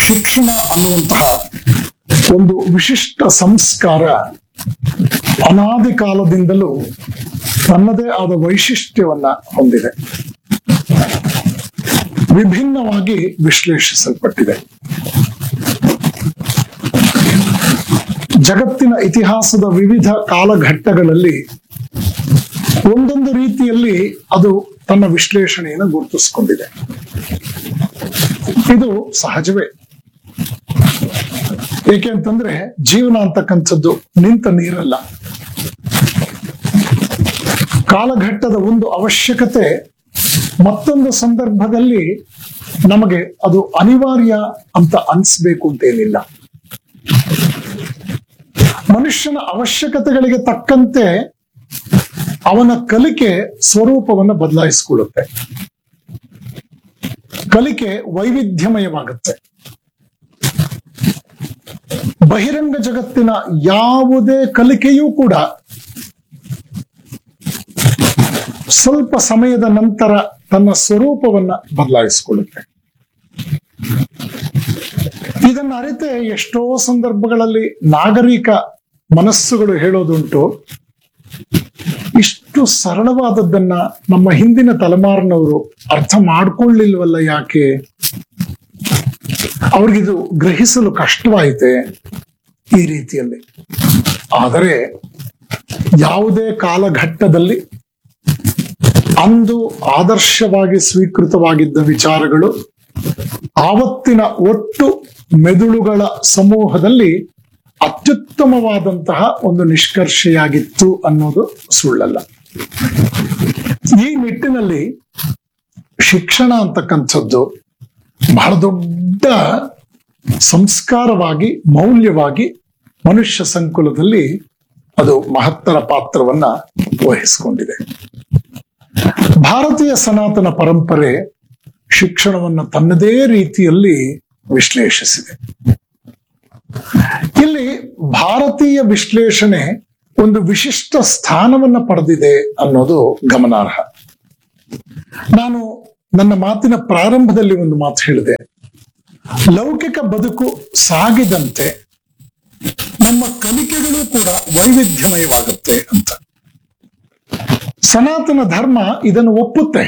ಶಿಕ್ಷಣ ಅನ್ನುವಂತಹ ಒಂದು ವಿಶಿಷ್ಟ ಸಂಸ್ಕಾರ ಅನಾದಿ ಕಾಲದಿಂದಲೂ ತನ್ನದೇ ಆದ ವೈಶಿಷ್ಟ್ಯವನ್ನ ಹೊಂದಿದೆ, ವಿಭಿನ್ನವಾಗಿ ವಿಶ್ಲೇಷಿಸಲ್ಪಟ್ಟಿದೆ. ಜಗತ್ತಿನ ಇತಿಹಾಸದ ವಿವಿಧ ಕಾಲಘಟ್ಟಗಳಲ್ಲಿ ಒಂದೊಂದು ರೀತಿಯಲ್ಲಿ ಅದು ತನ್ನ ವಿಶ್ಲೇಷಣೆಯನ್ನು ಗುರುತಿಸಿಕೊಂಡಿದೆ. ಇದು ಸಹಜವೇ. ಏಕೆ ಅಂತಂದ್ರೆ ಜೀವನ ಅಂತಕ್ಕಂಥದ್ದು ನಿಂತ ನೀರಲ್ಲ. ಕಾಲಘಟ್ಟದ ಒಂದು ಅವಶ್ಯಕತೆ ಮತ್ತೊಂದು ಸಂದರ್ಭದಲ್ಲಿ ನಮಗೆ ಅದು ಅನಿವಾರ್ಯ ಅಂತ ಅನಿಸ್ಬೇಕು ಅಂತೇನಿಲ್ಲ. ಮನುಷ್ಯನ ಅವಶ್ಯಕತೆಗಳಿಗೆ ತಕ್ಕಂತೆ ಅವನ ಕಲಿಕೆ ಸ್ವರೂಪವನ್ನು ಬದಲಾಯಿಸಿಕೊಳ್ಳುತ್ತೆ. ಕಲಿಕೆ ವೈವಿಧ್ಯಮಯವಾಗುತ್ತೆ. ಬಹಿರಂಗ ಜಗತ್ತಿನ ಯಾವುದೇ ಕಲಿಕೆಯೂ ಕೂಡ ಸ್ವಲ್ಪ ಸಮಯದ ನಂತರ ತನ್ನ ಸ್ವರೂಪವನ್ನ ಬದಲಾಯಿಸಿಕೊಳ್ಳುತ್ತೆ. ಇದನ್ನ ಅರಿತೆ ಎಷ್ಟೋ ಸಂದರ್ಭಗಳಲ್ಲಿ ನಾಗರಿಕ ಮನಸ್ಸುಗಳು ಹೇಳೋದುಂಟು, ಇಷ್ಟು ಸರಳವಾದದ್ದನ್ನ ನಮ್ಮ ಹಿಂದಿನ ತಲೆಮಾರಿನವರು ಅರ್ಥ ಮಾಡ್ಕೊಳ್ಳಿಲ್ವಲ್ಲ, ಯಾಕೆ ಅವ್ರಿಗಿದು ಗ್ರಹಿಸಲು ಕಷ್ಟವಾಯಿತೆ ಈ ರೀತಿಯಲ್ಲಿ. ಆದರೆ ಯಾವುದೇ ಕಾಲಘಟ್ಟದಲ್ಲಿ ಅಂದು ಆದರ್ಶವಾಗಿ ಸ್ವೀಕೃತವಾಗಿದ್ದ ವಿಚಾರಗಳು ಆವತ್ತಿನ ಒಟ್ಟು ಮೆದುಳುಗಳ ಸಮೂಹದಲ್ಲಿ ಅತ್ಯುತ್ತಮವಾದಂತಹ ಒಂದು ನಿಷ್ಕರ್ಷೆಯಾಗಿತ್ತು ಅನ್ನೋದು ಸುಳ್ಳಲ್ಲ. ಈ ನಿಟ್ಟಿನಲ್ಲಿ ಶಿಕ್ಷಣ ಅಂತಕ್ಕಂಥದ್ದು ಬಹಳ ದೊಡ್ಡ ಸಂಸ್ಕಾರವಾಗಿ, ಮೌಲ್ಯವಾಗಿ ಮನುಷ್ಯ ಸಂಕುಲದಲ್ಲಿ ಅದು ಮಹತ್ತರ ಪಾತ್ರವನ್ನ ವಹಿಸಿಕೊಂಡಿದೆ. ಭಾರತೀಯ ಸನಾತನ ಪರಂಪರೆ ಶಿಕ್ಷಣವನ್ನು ತನ್ನದೇ ರೀತಿಯಲ್ಲಿ ವಿಶ್ಲೇಷಿಸಿದೆ. ಇಲ್ಲಿ ಭಾರತೀಯ ವಿಶ್ಲೇಷಣೆ ಒಂದು ವಿಶಿಷ್ಟ ಸ್ಥಾನವನ್ನ ಪಡೆದಿದೆ ಅನ್ನೋದು ಗಮನಾರ್ಹ. ನಾನು ನನ್ನ ಮಾತಿನ ಪ್ರಾರಂಭದಲ್ಲಿ ಒಂದು ಮಾತು ಹೇಳಿದೆ, ಲೌಕಿಕ ಬದುಕು ಸಾಗಿದಂತೆ ನಮ್ಮ ಕಲಿಕೆಗಳು ಕೂಡ ವೈವಿಧ್ಯಮಯವಾಗುತ್ತೆ ಅಂತ. ಸನಾತನ ಧರ್ಮ ಇದನ್ನು ಒಪ್ಪುತ್ತೆ.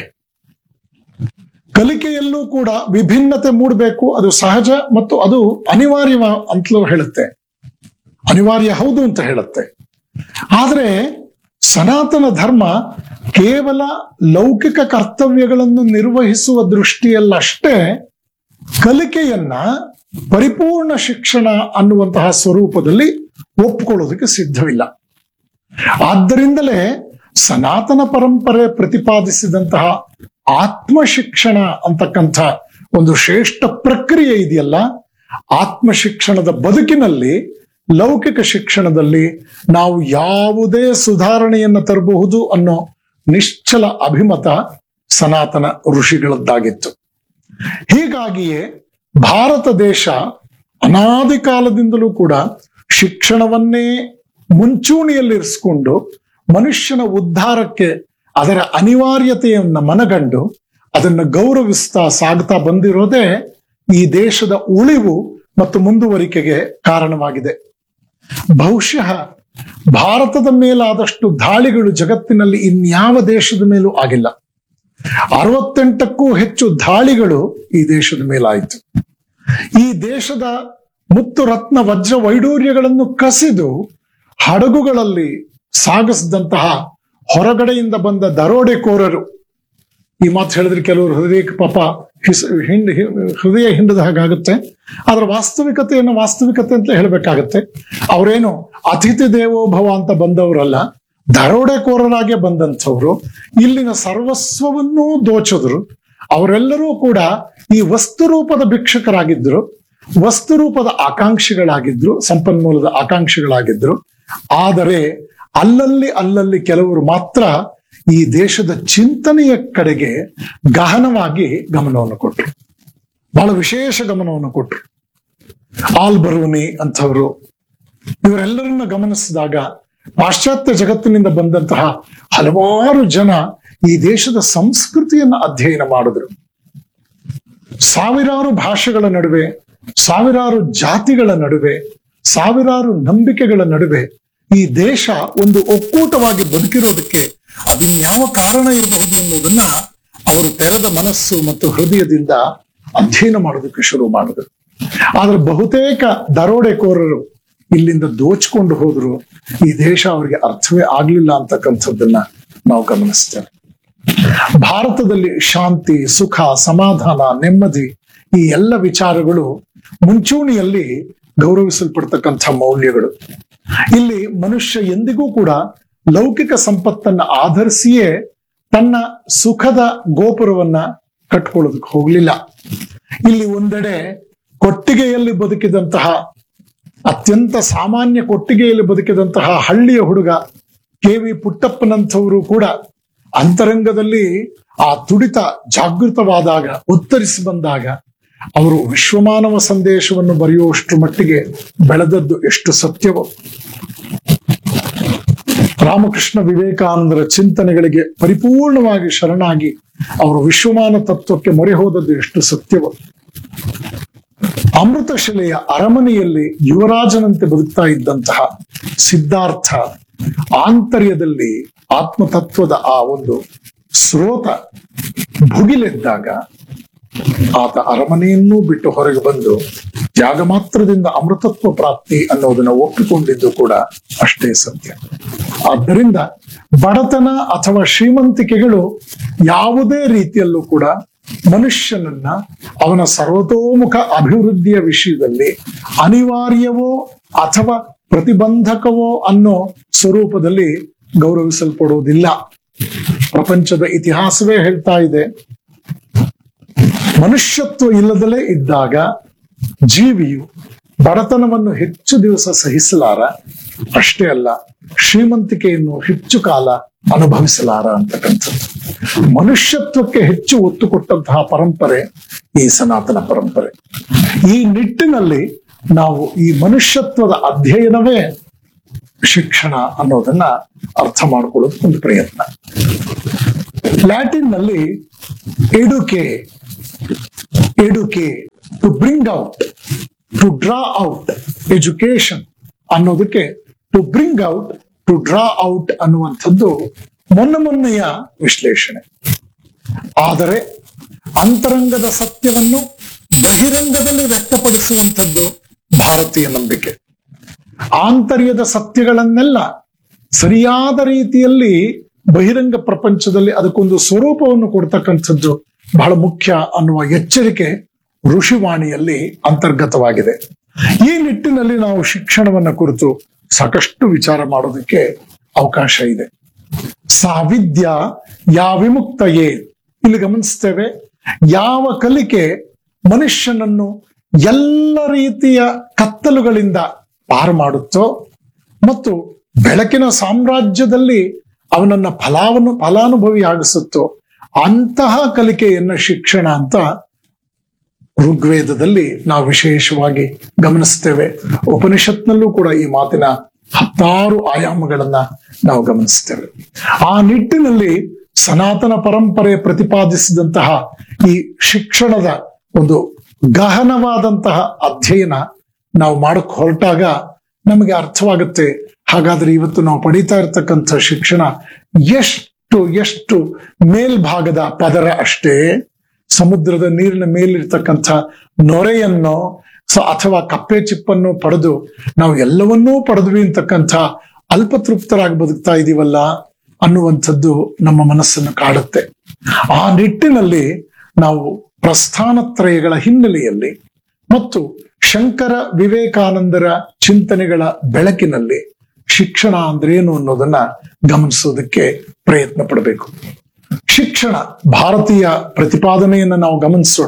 ಕಲಿಕೆಯಲ್ಲೂ ಕೂಡ ವಿಭಿನ್ನತೆ ಮೂಡಬೇಕು, ಅದು ಸಹಜ ಮತ್ತು ಅದು ಅನಿವಾರ್ಯ ಅಂತಲೂ ಹೇಳುತ್ತೆ. ಅನಿವಾರ್ಯ ಹೌದು ಅಂತ ಹೇಳುತ್ತೆ. ಆದ್ರೆ ಸನಾತನ ಧರ್ಮ ಕೇವಲ ಲೌಕಿಕ ಕರ್ತವ್ಯಗಳನ್ನು ನಿರ್ವಹಿಸುವ ದೃಷ್ಟಿಯಲ್ಲಷ್ಟೇ ಕಲಿಕೆಯನ್ನ ಪರಿಪೂರ್ಣ ಶಿಕ್ಷಣ ಅನ್ನುವಂತಹ ಸ್ವರೂಪದಲ್ಲಿ ಒಪ್ಪಿಕೊಳ್ಳೋದಕ್ಕೆ ಸಿದ್ಧವಿಲ್ಲ. ಆದ್ದರಿಂದಲೇ ಸನಾತನ ಪರಂಪರೆ ಪ್ರತಿಪಾದಿಸಿದಂತಹ ಆತ್ಮ ಶಿಕ್ಷಣ ಅಂತಕ್ಕಂಥ ಒಂದು ಶ್ರೇಷ್ಠ ಪ್ರಕ್ರಿಯೆ ಇದೆಯಲ್ಲ, ಆತ್ಮ ಶಿಕ್ಷಣದ ಬದುಕಿನಲ್ಲಿ ಲೌಕಿಕ ಶಿಕ್ಷಣದಲ್ಲಿ ನಾವು ಯಾವುದೇ ಸುಧಾರಣೆಯನ್ನು ತರಬಹುದು ಅನ್ನೋ ನಿಶ್ಚಲ ಅಭಿಮತ ಸನಾತನ ಋಷಿಗಳದ್ದಾಗಿತ್ತು. ಹೀಗಾಗಿಯೇ ಭಾರತ ದೇಶ ಅನಾದಿ ಕಾಲದಿಂದಲೂ ಕೂಡ ಶಿಕ್ಷಣವನ್ನೇ ಮುಂಚೂಣಿಯಲ್ಲಿರಿಸಿಕೊಂಡು ಮನುಷ್ಯನ ಉದ್ಧಾರಕ್ಕೆ ಅದರ ಅನಿವಾರ್ಯತೆಯನ್ನ ಮನಗಂಡು ಅದನ್ನು ಗೌರವಿಸ್ತಾ ಸಾಗ್ತಾ ಬಂದಿರೋದೇ ಈ ದೇಶದ ಉಳಿವು ಮತ್ತು ಮುಂದುವರಿಕೆಗೆ ಕಾರಣವಾಗಿದೆ. ಬಹುಶಃ ಭಾರತದ ಮೇಲಾದಷ್ಟು ದಾಳಿಗಳು ಜಗತ್ತಿನಲ್ಲಿ ಇನ್ಯಾವ ದೇಶದ ಮೇಲೂ ಆಗಿಲ್ಲ. 68ಕ್ಕೂ ಹೆಚ್ಚು ದಾಳಿಗಳು ಈ ದೇಶದ ಮೇಲಾಯಿತು. ಈ ದೇಶದ ಮುತ್ತು ರತ್ನ ವಜ್ರ ವೈಡೂರ್ಯಗಳನ್ನು ಕಸಿದು ಹಡಗುಗಳಲ್ಲಿ ಸಾಗಿಸಿದಂತಹ ಹೊರಗಡೆಯಿಂದ ಬಂದ ದರೋಡೆಕೋರರು, ಈ ಮಾತು ಹೇಳಿದ್ರೆ ಕೆಲವರು ಹೃದಯಕ್ಕೆ ಪಾಪ ಹೃದಯ ಹಿಂಡದ ಹಾಗಾಗುತ್ತೆ. ಆದ್ರೆ ವಾಸ್ತವಿಕತೆ ಅಂತ ಹೇಳಬೇಕಾಗತ್ತೆ. ಅವರೇನು ಅತಿಥಿ ದೇವೋಭವ ಅಂತ ಬಂದವರಲ್ಲ, ದರೋಡೆಕೋರರಾಗೆ ಬಂದಂಥವ್ರು. ಇಲ್ಲಿನ ಸರ್ವಸ್ವವನ್ನೂ ದೋಚಿದ್ರು. ಅವರೆಲ್ಲರೂ ಕೂಡ ಈ ವಸ್ತುರೂಪದ ಭಿಕ್ಷಕರಾಗಿದ್ರು, ವಸ್ತುರೂಪದ ಆಕಾಂಕ್ಷಿಗಳಾಗಿದ್ರು, ಸಂಪನ್ಮೂಲದ ಆಕಾಂಕ್ಷಿಗಳಾಗಿದ್ರು. ಆದರೆ ಅಲ್ಲಲ್ಲಿ ಕೆಲವರು ಮಾತ್ರ ಈ ದೇಶದ ಚಿಂತನೆಯ ಕಡೆಗೆ ಗಹನವಾಗಿ ಗಮನವನ್ನು ಕೊಟ್ಟರು, ಬಹಳ ವಿಶೇಷ ಗಮನವನ್ನು ಕೊಟ್ಟರು. ಆಲ್ಬರೂನಿ ಅಂಥವರು, ಇವರೆಲ್ಲರನ್ನ ಗಮನಿಸಿದಾಗ ಪಾಶ್ಚಾತ್ಯ ಜಗತ್ತಿನಿಂದ ಬಂದಂತಹ ಹಲವಾರು ಜನ ಈ ದೇಶದ ಸಂಸ್ಕೃತಿಯನ್ನು ಅಧ್ಯಯನ ಮಾಡಿದ್ರು. ಸಾವಿರಾರು ಭಾಷೆಗಳ ನಡುವೆ ಸಾವಿರಾರು ಜಾತಿಗಳ ನಡುವೆ, ಸಾವಿರಾರು ನಂಬಿಕೆಗಳ ನಡುವೆ ಈ ದೇಶ ಒಂದು ಒಕ್ಕೂಟವಾಗಿ ಬದುಕಿರೋದಕ್ಕೆ ಅದಿನ್ಯಾವ ಕಾರಣ ಇರಬಹುದು ಅನ್ನೋದನ್ನ ಅವರು ತೆರೆದ ಮನಸ್ಸು ಮತ್ತು ಹೃದಯದಿಂದ ಅಧ್ಯಯನ ಮಾಡೋದಕ್ಕೆ ಶುರು ಮಾಡಿದ್ರು. ಆದ್ರೆ ಬಹುತೇಕ ದರೋಡೆಕೋರರು ಇಲ್ಲಿಂದ ದೋಚ್ಕೊಂಡು ಹೋದ್ರು. ಈ ದೇಶ ಅವರಿಗೆ ಅರ್ಥವೇ ಆಗ್ಲಿಲ್ಲ ಅಂತಕ್ಕಂಥದ್ದನ್ನ ನಾವು ಗಮನಿಸ್ತೇವೆ. ಭಾರತದಲ್ಲಿ ಶಾಂತಿ, ಸುಖ, ಸಮಾಧಾನ, ನೆಮ್ಮದಿ ಈ ಎಲ್ಲ ವಿಚಾರಗಳು ಮುಂಚೂಣಿಯಲ್ಲಿ ಗೌರವಿಸಲ್ಪಡ್ತಕ್ಕಂಥ ಮೌಲ್ಯಗಳು. ಇಲ್ಲಿ ಮನುಷ್ಯ ಎಂದಿಗೂ ಕೂಡ ಲೌಕಿಕ ಸಂಪತ್ತನ್ನ ಆಧರಿಸಿಯೇ ತನ್ನ ಸುಖದ ಗೋಪುರವನ್ನ ಕಟ್ಕೊಳ್ಳೋದಕ್ಕೆ ಹೋಗ್ಲಿಲ್ಲ. ಇಲ್ಲಿ ಒಂದೆಡೆ ಕೊಟ್ಟಿಗೆಯಲ್ಲಿ ಬದುಕಿದಂತಹ, ಅತ್ಯಂತ ಸಾಮಾನ್ಯ ಕೊಟ್ಟಿಗೆಯಲ್ಲಿ ಬದುಕಿದಂತಹ ಹಳ್ಳಿಯ ಹುಡುಗ KV ಪುಟ್ಟಪ್ಪನಂಥವರು ಕೂಡ ಅಂತರಂಗದಲ್ಲಿ ಆ ತುಡಿತ ಜಾಗೃತವಾದಾಗ, ಉತ್ತರಿಸಿ ಬಂದಾಗ ಅವರು ವಿಶ್ವಮಾನವ ಸಂದೇಶವನ್ನು ಬರೆಯುವಷ್ಟು ಮಟ್ಟಿಗೆ ಬೆಳೆದದ್ದು ಎಷ್ಟು ಸತ್ಯವೋ. ರಾಮಕೃಷ್ಣ ವಿವೇಕಾನಂದರ ಚಿಂತನೆಗಳಿಗೆ ಪರಿಪೂರ್ಣವಾಗಿ ಶರಣಾಗಿ ಅವರು ವಿಶ್ವಮಾನ ತತ್ವಕ್ಕೆ ಮೊರೆ ಹೋದದ್ದು ಎಷ್ಟು ಸತ್ಯವೋ. ಅಮೃತಶಿಲೆಯ ಅರಮನೆಯಲ್ಲಿ ಯುವರಾಜನಂತೆ ಬದುಕ್ತಾ ಇದ್ದಂತಹ ಸಿದ್ಧಾರ್ಥ ಆಂತರ್ಯದಲ್ಲಿ ಆತ್ಮತತ್ವದ ಆ ಒಂದು ಸ್ರೋತ ಭುಗಿಲೆದ್ದಾಗ ಆತ ಅರಮನೆಯನ್ನೂ ಬಿಟ್ಟು ಹೊರಗೆ ಬಂದು ತ್ಯಾಗ ಮಾತ್ರದಿಂದ ಅಮೃತತ್ವ ಪ್ರಾಪ್ತಿ ಅನ್ನೋದನ್ನ ಒಪ್ಪಿಕೊಂಡಿದ್ದು ಕೂಡ ಅಷ್ಟೇ ಸತ್ಯ. ಆದ್ದರಿಂದ ಬಡತನ ಅಥವಾ ಶ್ರೀಮಂತಿಕೆಗಳು ಯಾವುದೇ ರೀತಿಯಲ್ಲೂ ಕೂಡ ಮನುಷ್ಯನನ್ನ ಅವನ ಸರ್ವತೋಮುಖ ಅಭಿವೃದ್ಧಿಯ ವಿಷಯದಲ್ಲಿ ಅನಿವಾರ್ಯವೋ ಅಥವಾ ಪ್ರತಿಬಂಧಕವೋ ಅನ್ನೋ ಸ್ವರೂಪದಲ್ಲಿ ಗೌರವಿಸಲ್ಪಡುವುದಿಲ್ಲ. ಪ್ರಪಂಚದ ಇತಿಹಾಸವೇ ಹೇಳ್ತಾ ಇದೆ, ಮನುಷ್ಯತ್ವ ಇಲ್ಲದಲೇ ಇದ್ದಾಗ ಜೀವಿಯು ಬಡತನವನ್ನು ಹೆಚ್ಚು ದಿವಸ ಸಹಿಸಲಾರ, ಅಷ್ಟೇ ಅಲ್ಲ ಶ್ರೀಮಂತಿಕೆಯನ್ನು ಹೆಚ್ಚು ಕಾಲ ಅನುಭವಿಸಲಾರ ಅಂತಕ್ಕಂಥದ್ದು. ಮನುಷ್ಯತ್ವಕ್ಕೆ ಹೆಚ್ಚು ಒತ್ತು ಕೊಟ್ಟಂತಹ ಪರಂಪರೆ ಈ ಸನಾತನ ಪರಂಪರೆ. ಈ ನಿಟ್ಟಿನಲ್ಲಿ ನಾವು ಈ ಮನುಷ್ಯತ್ವದ ಅಧ್ಯಯನವೇ ಶಿಕ್ಷಣ ಅನ್ನೋದನ್ನ ಅರ್ಥ ಮಾಡ್ಕೊಳ್ಳೋದು ಒಂದು ಪ್ರಯತ್ನ. ಲ್ಯಾಟಿನ್ ನಲ್ಲಿ ಎಡುಕೆ to bring out, to draw out, education ಅನ್ನೋದಕ್ಕೆ to bring out, to draw out ಅನ್ನುವಂಥದ್ದು ಮೊನ್ನೆಯ ವಿಶ್ಲೇಷಣೆ. ಆದರೆ ಅಂತರಂಗದ ಸತ್ಯವನ್ನು ಬಹಿರಂಗದಲ್ಲಿ ವ್ಯಕ್ತಪಡಿಸುವಂಥದ್ದು ಭಾರತೀಯ ನಂಬಿಕೆ. ಆಂತರ್ಯದ ಸತ್ಯಗಳನ್ನೆಲ್ಲ ಸರಿಯಾದ ರೀತಿಯಲ್ಲಿ ಬಹಿರಂಗ ಪ್ರಪಂಚದಲ್ಲಿ ಅದಕ್ಕೊಂದು ಸ್ವರೂಪವನ್ನು ಕೊಡ್ತಕ್ಕಂಥದ್ದು ಬಹಳ ಮುಖ್ಯ ಅನ್ನುವ ಎಚ್ಚರಿಕೆ ಋಷಿವಾಣಿಯಲ್ಲಿ ಅಂತರ್ಗತವಾಗಿದೆ. ಈ ನಿಟ್ಟಿನಲ್ಲಿ ನಾವು ಶಿಕ್ಷಣವನ್ನ ಕುರಿತು ಸಾಕಷ್ಟು ವಿಚಾರ ಮಾಡೋದಕ್ಕೆ ಅವಕಾಶ ಇದೆ. ಸಾವಿದ್ಯಾ ಯಾ ವಿಮುಕ್ತಯೇ, ಇಲ್ಲಿ ಗಮನಿಸ್ತೇವೆ, ಯಾವ ಕಲಿಕೆ ಮನುಷ್ಯನನ್ನು ಎಲ್ಲ ರೀತಿಯ ಕತ್ತಲುಗಳಿಂದ ಪಾರು ಮಾಡುತ್ತೋ ಮತ್ತು ಬೆಳಕಿನ ಸಾಮ್ರಾಜ್ಯದಲ್ಲಿ ಅವನನ್ನ ಫಲಾನುಭವಿಯಾಗಿಸುತ್ತೋ ಅಂತಹ ಕಲಿಕೆಯನ್ನ ಶಿಕ್ಷಣ ಅಂತ ಋಗ್ವೇದದಲ್ಲಿ ನಾವು ವಿಶೇಷವಾಗಿ ಗಮನಿಸ್ತೇವೆ. ಉಪನಿಷತ್ನಲ್ಲೂ ಕೂಡ ಈ ಮಾತಿನ 10 ಆಯಾಮಗಳನ್ನ ನಾವು ಗಮನಿಸ್ತೇವೆ. ಆ ನಿಟ್ಟಿನಲ್ಲಿ ಸನಾತನ ಪರಂಪರೆ ಪ್ರತಿಪಾದಿಸಿದಂತಹ ಈ ಶಿಕ್ಷಣದ ಒಂದು ಗಹನವಾದಂತಹ ಅಧ್ಯಯನ ನಾವು ಮಾಡಕ್ ಹೊರಟಾಗ ನಮಗೆ ಅರ್ಥವಾಗುತ್ತೆ, ಹಾಗಾದ್ರೆ ಇವತ್ತು ನಾವು ಪಡೀತಾ ಇರ್ತಕ್ಕಂಥ ಶಿಕ್ಷಣ ಎಷ್ಟು ಮೇಲ್ಭಾಗದ ಪದರ ಅಷ್ಟೇ. ಸಮುದ್ರದ ನೀರಿನ ಮೇಲಿರ್ತಕ್ಕಂಥ ನೊರೆಯನ್ನು ಅಥವಾ ಕಪ್ಪೆ ಚಿಪ್ಪನ್ನು ಪಡೆದು ನಾವು ಎಲ್ಲವನ್ನೂ ಪಡೆದ್ವಿ ಅಂತಕ್ಕಂಥ ಅಲ್ಪತೃಪ್ತರಾಗಿ ಬದುಕ್ತಾ ಇದೀವಲ್ಲ ಅನ್ನುವಂಥದ್ದು ನಮ್ಮ ಮನಸ್ಸನ್ನು ಕಾಡುತ್ತೆ. ಆ ನಿಟ್ಟಿನಲ್ಲಿ ನಾವು ಪ್ರಸ್ಥಾನತ್ರಯಗಳ ಹಿನ್ನೆಲೆಯಲ್ಲಿ ಮತ್ತು ಶಂಕರ ವಿವೇಕಾನಂದರ ಚಿಂತನೆಗಳ ಬೆಳಕಿನಲ್ಲಿ ಶಿಕ್ಷಣ ಅಂದ್ರೇನು ಅನ್ನೋದನ್ನ ಗಮನಿಸೋದಕ್ಕೆ ಪ್ರಯತ್ನ ಪಡಬೇಕು. ಶಿಕ್ಷಣ ಭಾರತೀಯ ಪ್ರತಿಪಾದನೆಯನ್ನ ನಾವು ಗಮನಿಸೋಣ.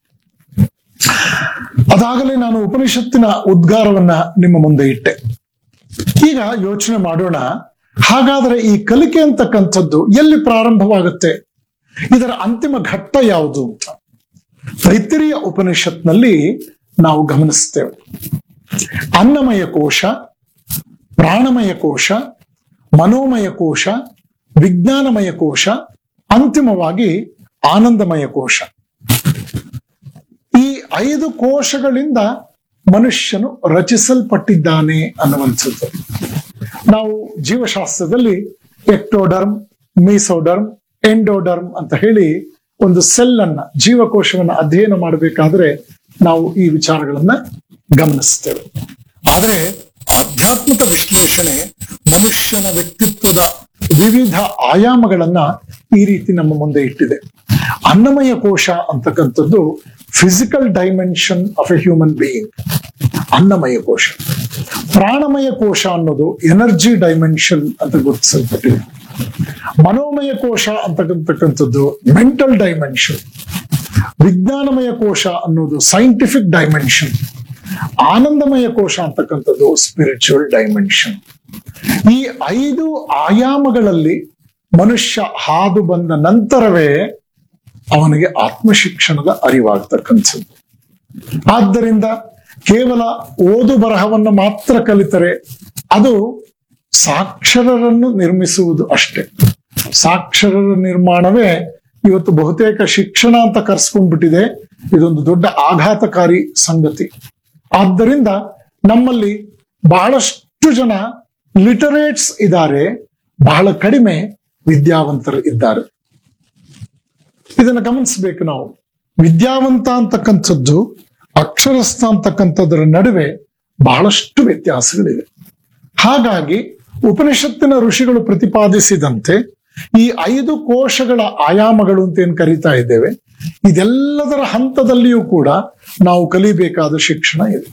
ಅದಾಗಲೇ ನಾನು ಉಪನಿಷತ್ತಿನ ಉದ್ಗಾರವನ್ನ ನಿಮ್ಮ ಮುಂದೆ ಇಟ್ಟೆ. ಈಗ ಯೋಚನೆ ಮಾಡೋಣ, ಹಾಗಾದ್ರೆ ಈ ಕಲಿಕೆ ಅಂತಕ್ಕಂಥದ್ದು ಎಲ್ಲಿ ಪ್ರಾರಂಭವಾಗುತ್ತೆ, ಇದರ ಅಂತಿಮ ಘಟ್ಟ ಯಾವುದು ಅಂತ ತೈತ್ತಿರೀಯ ಉಪನಿಷತ್ನಲ್ಲಿ ನಾವು ಗಮನಿಸ್ತೇವೆ. ಅನ್ನಮಯ ಕೋಶ, ಪ್ರಾಣಮಯ ಕೋಶ, ಮನೋಮಯ ಕೋಶ, ವಿಜ್ಞಾನಮಯ ಕೋಶ, ಅಂತಿಮವಾಗಿ ಆನಂದಮಯ ಕೋಶ. ಈ 5 ಕೋಶಗಳಿಂದ ಮನುಷ್ಯನು ರಚಿಸಲ್ಪಟ್ಟಿದ್ದಾನೆ ಅನ್ನುವಂಥದ್ದು. ನಾವು ಜೀವಶಾಸ್ತ್ರದಲ್ಲಿ ಎಕ್ಟೋಡರ್ಮ್, ಮೀಸೋಡರ್ಮ್, ಎಂಡೋಡರ್ಮ್ ಅಂತ ಹೇಳಿ ಒಂದು ಸೆಲ್ ಅನ್ನ, ಜೀವಕೋಶವನ್ನ ಅಧ್ಯಯನ ಮಾಡಬೇಕಾದ್ರೆ ನಾವು ಈ ವಿಚಾರಗಳನ್ನ ಗಮನಿಸ್ತೇವೆ. ಆದರೆ ಆಧ್ಯಾತ್ಮಿಕ ವಿಶ್ಲೇಷಣೆ ಮನುಷ್ಯನ ವ್ಯಕ್ತಿತ್ವದ ವಿವಿಧ ಆಯಾಮಗಳನ್ನ ಈ ರೀತಿ ನಮ್ಮ ಮುಂದೆ ಇಟ್ಟಿದೆ. ಅನ್ನಮಯ ಕೋಶ ಅಂತಕ್ಕಂಥದ್ದು physical dimension of A human being, ಅನ್ನಮಯ ಕೋಶ. ಪ್ರಾಣಮಯ ಕೋಶ ಅನ್ನೋದು ಎನರ್ಜಿ ಡೈಮೆನ್ಷನ್ ಅಂತ ಗುರುತಿಸಲ್ಪಟ್ಟಿದೆ. ಮನೋಮಯ ಕೋಶ ಅಂತಕ್ಕಂಥದ್ದು ಮೆಂಟಲ್ ಡೈಮೆನ್ಷನ್. ವಿಜ್ಞಾನಮಯ ಕೋಶ ಅನ್ನೋದು ಸೈಂಟಿಫಿಕ್ ಡೈಮೆನ್ಷನ್. ಆನಂದಮಯ ಕೋಶ ಅಂತಕ್ಕಂಥದ್ದು ಸ್ಪಿರಿಚುವಲ್ ಡೈಮೆನ್ಷನ್. ಈ 5 ಆಯಾಮಗಳಲ್ಲಿ ಮನುಷ್ಯ ಹಾದು ಬಂದ ನಂತರವೇ ಅವನಿಗೆ ಆತ್ಮಶಿಕ್ಷಣದ ಅರಿವಾಗ್ತಕ್ಕಂಥದ್ದು. ಆದ್ದರಿಂದ ಕೇವಲ ಓದು ಬರಹವನ್ನು ಮಾತ್ರ ಕಲಿತರೆ ಅದು ಸಾಕ್ಷರರನ್ನು ನಿರ್ಮಿಸುವುದು ಅಷ್ಟೇ. ಸಾಕ್ಷರರ ನಿರ್ಮಾಣವೇ ಇವತ್ತು ಬಹುತೇಕ ಶಿಕ್ಷಣ ಅಂತ ಕರೆಸ್ಕೊಂಡ್ಬಿಟ್ಟಿದೆ. ಇದೊಂದು ದೊಡ್ಡ ಆಘಾತಕಾರಿ ಸಂಗತಿ. ಆದ್ದರಿಂದ ನಮ್ಮಲ್ಲಿ ಬಹಳಷ್ಟು ಜನ ಲಿಟರೇಟ್ಸ್ ಇದ್ದಾರೆ, ಬಹಳ ಕಡಿಮೆ ವಿದ್ಯಾವಂತರು ಇದ್ದಾರೆ. ಇದನ್ನ ಗಮನಿಸಬೇಕು ನಾವು. ವಿದ್ಯಾವಂತ ಅಂತಕ್ಕಂಥದ್ದು, ಅಕ್ಷರಸ್ಥ ಅಂತಕ್ಕಂಥದ್ರ ನಡುವೆ ಬಹಳಷ್ಟು ವ್ಯತ್ಯಾಸಗಳಿವೆ. ಹಾಗಾಗಿ ಉಪನಿಷತ್ತಿನ ಋಷಿಗಳು ಪ್ರತಿಪಾದಿಸಿದಂತೆ ಈ 5 ಕೋಶಗಳ ಆಯಾಮಗಳು ಅಂತ ಏನ್ ಕರೀತಾ ಇದ್ದೇವೆ, ಇದೆಲ್ಲದರ ಹಂತದಲ್ಲಿಯೂ ಕೂಡ ನಾವು ಕಲಿಬೇಕಾದ ಶಿಕ್ಷಣ ಇದೆ.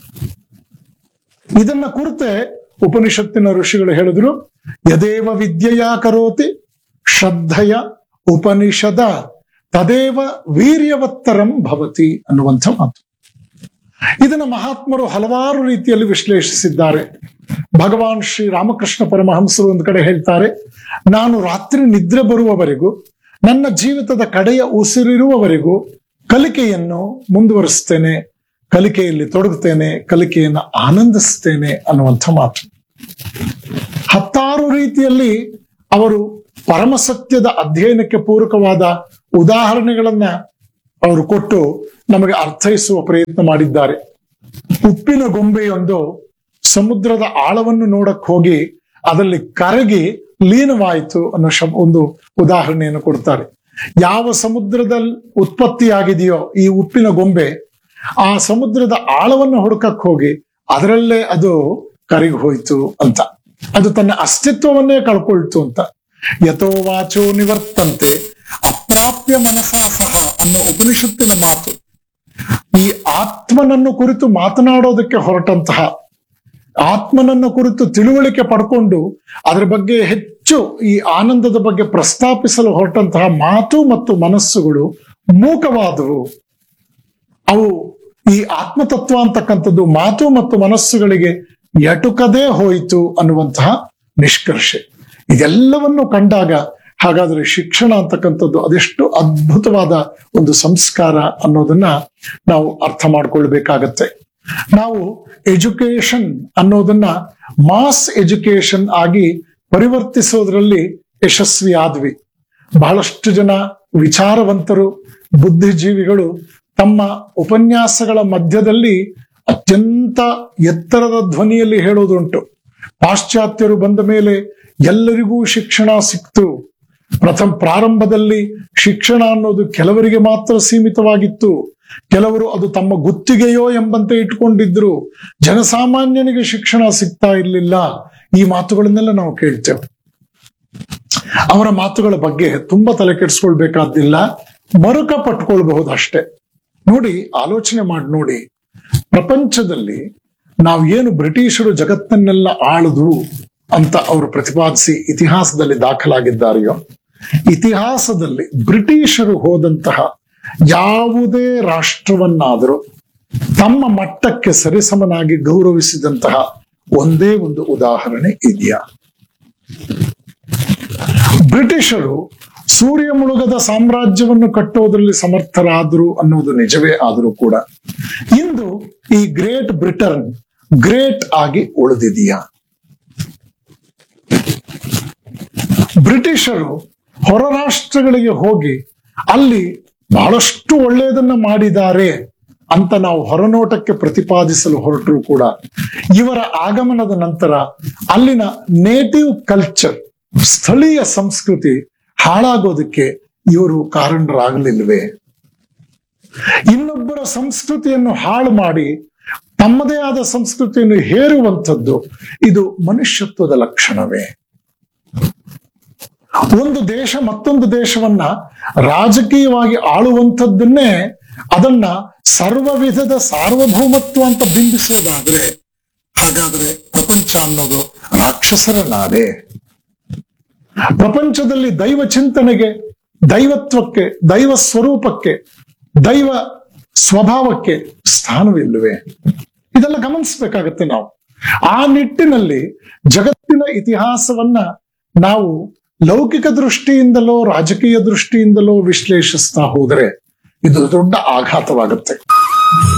ಇದನ್ನ ಕುರಿತೆ ಉಪನಿಷತ್ತಿನ ಋಷಿಗಳು ಹೇಳಿದ್ರು, ಯದೇವ ವಿದ್ಯೆಯ ಕರೋತಿ ಶ್ರದ್ಧೆಯ ಉಪನಿಷದ ತದೇವ ವೀರ್ಯವತ್ತರಂ ಭವತಿ ಅನ್ನುವಂಥ ಮಾತು. ಇದನ್ನ ಮಹಾತ್ಮರು ಹಲವಾರು ರೀತಿಯಲ್ಲಿ ವಿಶ್ಲೇಷಿಸಿದ್ದಾರೆ. ಭಗವಾನ್ ಶ್ರೀ ರಾಮಕೃಷ್ಣ ಪರಮಹಂಸರು ಒಂದು ಕಡೆ ಹೇಳ್ತಾರೆ, ನಾನು ರಾತ್ರಿ ನಿದ್ರೆ ಬರುವವರೆಗೂ, ನನ್ನ ಜೀವಿತದ ಕಡೆಯ ಉಸಿರಿರುವವರೆಗೂ ಕಲಿಕೆಯನ್ನು ಮುಂದುವರಿಸ್ತೇನೆ, ಕಲಿಕೆಯಲ್ಲಿ ತೊಡಗುತ್ತೇನೆ, ಕಲಿಕೆಯನ್ನು ಆನಂದಿಸ್ತೇನೆ ಅನ್ನುವಂಥ ಮಾತು. ಹತ್ತಾರು ರೀತಿಯಲ್ಲಿ ಅವರು ಪರಮಸತ್ಯದ ಅಧ್ಯಯನಕ್ಕೆ ಪೂರಕವಾದ ಉದಾಹರಣೆಗಳನ್ನ ಅವರು ಕೊಟ್ಟು ನಮಗೆ ಅರ್ಥೈಸುವ ಪ್ರಯತ್ನ ಮಾಡಿದ್ದಾರೆ. ಉಪ್ಪಿನ ಗೊಂಬೆಯೊಂದು ಸಮುದ್ರದ ಆಳವನ್ನು ನೋಡಕ್ ಹೋಗಿ ಅದರಲ್ಲಿ ಕರಗಿ ಲೀನವಾಯಿತು ಅನ್ನೋ ಒಂದು ಉದಾಹರಣೆಯನ್ನು ಕೊಡ್ತಾರೆ. ಯಾವ ಸಮುದ್ರದಲ್ಲಿ ಉತ್ಪತ್ತಿಯಾಗಿದೆಯೋ ಈ ಉಪ್ಪಿನ ಗೊಂಬೆ, ಆ ಸಮುದ್ರದ ಆಳವನ್ನು ಹುಡುಕಕ್ ಹೋಗಿ ಅದರಲ್ಲೇ ಅದು ಕರಗಿ ಹೋಯ್ತು ಅಂತ, ಅದು ತನ್ನ ಅಸ್ತಿತ್ವವನ್ನೇ ಕಳ್ಕೊಳ್ತು ಅಂತ. ಯಥೋ ವಾಚೋ ನಿವರ್ತಂತೆ ಅಪ್ರಾಪ್ಯ ಮನಸಾ ಸಹ ಅನ್ನೋ ಉಪನಿಷತ್ತಿನ ಮಾತು ಈ ಆತ್ಮನನ್ನು ಕುರಿತು ಮಾತನಾಡೋದಕ್ಕೆ ಹೊರಟಂತಹ, ಆತ್ಮನನ್ನು ಕುರಿತು ತಿಳುವಳಿಕೆ ಪಡ್ಕೊಂಡು ಅದರ ಬಗ್ಗೆ ಹೆಚ್ಚು ಈ ಆನಂದದ ಬಗ್ಗೆ ಪ್ರಸ್ತಾಪಿಸಲು ಹೊರಟಂತಹ ಮಾತು ಮತ್ತು ಮನಸ್ಸುಗಳು ಮೂಕವಾದವು. ಅವು ಈ ಆತ್ಮತತ್ವ ಅಂತಕ್ಕಂಥದ್ದು ಮಾತು ಮತ್ತು ಮನಸ್ಸುಗಳಿಗೆ ಎಟುಕದೇ ಹೋಯಿತು ಅನ್ನುವಂತಹ ನಿಷ್ಕರ್ಷೆ. ಇದೆಲ್ಲವನ್ನು ಕಂಡಾಗ ಹಾಗಾದ್ರೆ ಶಿಕ್ಷಣ ಅಂತಕ್ಕಂಥದ್ದು ಅದೆಷ್ಟು ಅದ್ಭುತವಾದ ಒಂದು ಸಂಸ್ಕಾರ ಅನ್ನೋದನ್ನ ನಾವು ಅರ್ಥ ಮಾಡ್ಕೊಳ್ಬೇಕಾಗತ್ತೆ. ನಾವು ಎಜುಕೇಶನ್ ಅನ್ನೋದನ್ನ ಮಾಸ್ ಎಜುಕೇಶನ್ ಆಗಿ ಪರಿವರ್ತಿಸೋದ್ರಲ್ಲಿ ಯಶಸ್ವಿ ಆದ್ವಿ. ಬಹಳಷ್ಟು ಜನ ವಿಚಾರವಂತರು, ಬುದ್ಧಿಜೀವಿಗಳು ತಮ್ಮ ಉಪನ್ಯಾಸಗಳ ಮಧ್ಯದಲ್ಲಿ ಅತ್ಯಂತ ಎತ್ತರದ ಧ್ವನಿಯಲ್ಲಿ ಹೇಳೋದುಂಟು, ಪಾಶ್ಚಾತ್ಯರು ಬಂದ ಮೇಲೆ ಎಲ್ಲರಿಗೂ ಶಿಕ್ಷಣ ಸಿಕ್ತು. ಪ್ರಾರಂಭದಲ್ಲಿ ಶಿಕ್ಷಣ ಅನ್ನೋದು ಕೆಲವರಿಗೆ ಮಾತ್ರ ಸೀಮಿತವಾಗಿತ್ತು, ಕೆಲವರು ಅದು ತಮ್ಮ ಗುತ್ತಿಗೆಯೋ ಎಂಬಂತೆ ಇಟ್ಕೊಂಡಿದ್ರು, ಜನಸಾಮಾನ್ಯನಿಗೆ ಶಿಕ್ಷಣ ಸಿಗ್ತಾ ಇರಲಿಲ್ಲ. ಈ ಮಾತುಗಳನ್ನೆಲ್ಲ ನಾವು ಕೇಳ್ತೇವೆ. ಅವರ ಮಾತುಗಳ ಬಗ್ಗೆ ತುಂಬಾ ತಲೆ ಕೆಡಿಸ್ಕೊಳ್ಬೇಕಾದಿಲ್ಲ, ಮರುಕ ಪಟ್ಕೊಳ್ಬಹುದು ಅಷ್ಟೇ. ನೋಡಿ, ಆಲೋಚನೆ ಮಾಡಿ ನೋಡಿ, ಪ್ರಪಂಚದಲ್ಲಿ ನಾವು ಏನು ಬ್ರಿಟಿಷರು ಜಗತ್ತನ್ನೆಲ್ಲ ಆಳುದು ಅಂತ ಅವರು ಪ್ರತಿಪಾದಿಸಿ ಇತಿಹಾಸದಲ್ಲಿ ದಾಖಲಾಗಿದ್ದಾರೆಯೋ, ಇತಿಹಾಸದಲ್ಲಿ ಬ್ರಿಟಿಷರು ಹೋದಂತಹ ಯಾವುದೇ ರಾಷ್ಟ್ರವನ್ನಾದರೂ ತಮ್ಮ ಮಟ್ಟಕ್ಕೆ ಸರಿಸಮನಾಗಿ ಗೌರವಿಸಿದಂತಹ ಒಂದೇ ಒಂದು ಉದಾಹರಣೆ ಇದೆಯಾ? ಬ್ರಿಟಿಷರು ಸೂರ್ಯ ಮುಳುಗದ ಸಾಮ್ರಾಜ್ಯವನ್ನು ಕಟ್ಟೋದ್ರಲ್ಲಿ ಸಮರ್ಥರಾದರು ಅನ್ನೋದು ನಿಜವೇ ಆದರೂ ಕೂಡ ಇಂದು ಈ ಗ್ರೇಟ್ ಬ್ರಿಟನ್ ಗ್ರೇಟ್ ಆಗಿ ಉಳಿದಿದೆಯಾ? ಬ್ರಿಟಿಷರು ಹೊರ ರಾಷ್ಟ್ರಗಳಿಗೆ ಹೋಗಿ ಅಲ್ಲಿ ಬಹಳಷ್ಟು ಒಳ್ಳೆಯದನ್ನ ಮಾಡಿದ್ದಾರೆ ಅಂತ ನಾವು ಹೊರನೋಟಕ್ಕೆ ಪ್ರತಿಪಾದಿಸಲು ಹೊರಟರೂ ಕೂಡ ಇವರ ಆಗಮನದ ನಂತರ ಅಲ್ಲಿನ ನೇಟಿವ್ ಕಲ್ಚರ್, ಸ್ಥಳೀಯ ಸಂಸ್ಕೃತಿ ಹಾಳಾಗೋದಕ್ಕೆ ಇವರು ಕಾರಣರಾಗಲಿಲ್ವೇ? ಇನ್ನೊಬ್ಬರ ಸಂಸ್ಕೃತಿಯನ್ನು ಹಾಳು ಮಾಡಿ ತಮ್ಮದೇ ಆದ ಸಂಸ್ಕೃತಿಯನ್ನು ಹೇರುವಂಥದ್ದು ಇದು ಮನುಷ್ಯತ್ವದ ಲಕ್ಷಣವೇ? ಒಂದು ದೇಶ ಮತ್ತೊಂದು ದೇಶವನ್ನ ರಾಜಕೀಯವಾಗಿ ಆಳುವಂಥದ್ದನ್ನೇ ಅದನ್ನ ಸರ್ವ ವಿಧದ ಸಾರ್ವಭೌಮತ್ವ ಅಂತ ಬಿಂಬಿಸೋದಾದ್ರೆ ಹಾಗಾದ್ರೆ ಪ್ರಪಂಚ ಅನ್ನೋದು ರಾಕ್ಷಸರ ನಾಡೆ. ಪ್ರಪಂಚದಲ್ಲಿ ದೈವ ಚಿಂತನೆಗೆ, ದೈವತ್ವಕ್ಕೆ, ದೈವ ಸ್ವರೂಪಕ್ಕೆ, ದೈವ ಸ್ವಭಾವಕ್ಕೆ ಸ್ಥಾನವಿಲ್ಲವೇ? ಇದೆಲ್ಲ ಗಮನಿಸಬೇಕಾಗತ್ತೆ ನಾವು. ಆ ನಿಟ್ಟಿನಲ್ಲಿ ಜಗತ್ತಿನ ಇತಿಹಾಸವನ್ನ ನಾವು ಲೌಕಿಕ ದೃಷ್ಟಿಯಿಂದಲೋ ರಾಜಕೀಯ ದೃಷ್ಟಿಯಿಂದಲೋ ವಿಶ್ಲೇಷಿಸ್ತಾ ಹೋದರೆ ಇದು ದೊಡ್ಡ ಆಘಾತವಾಗುತ್ತೆ.